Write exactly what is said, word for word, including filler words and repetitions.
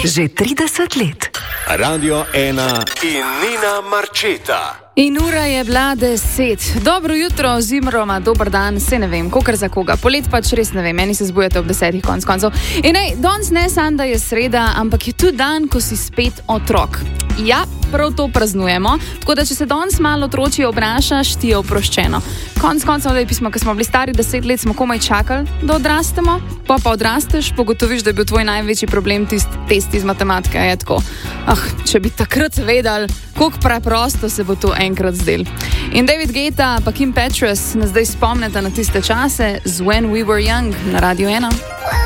Že trideset let. Radio ena in Nina Marčeta. In ura je bila deset. Dobro jutro, oziroma dober dan, se ne vem, kokar za koga. Polet pač res ne vem, meni se zbujate ob desetih konc koncev. In ej, danes ne samo, da je sreda, ampak je tudi dan, ko si spet otrok. Ja, prav to praznujemo, tako da če se danes malo otročje obnašaš, ti je oproščeno. Konc koncev, da je pismo, ko smo bili stari deset let, smo komaj čakali, da odrastemo, pa pa odrasteš, pogotoviš, da je bil tvoj največji problem tisti test iz matematike. Je tako, ah, če bi takrat vedeli, koliko preprosto se bo to enkrat zdel. In David Guetta pa Kim Petras nas zdaj spomneta na tiste čase z When We Were Young na Radio ena.